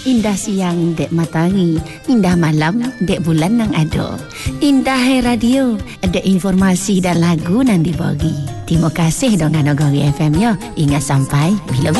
Indah siang dek matahari, indah malam dek bulan nang ado. Indah radio, ada informasi dan lagu nang dibagi. Terima kasih dengan Nagari FM ya. Ingat sampai bila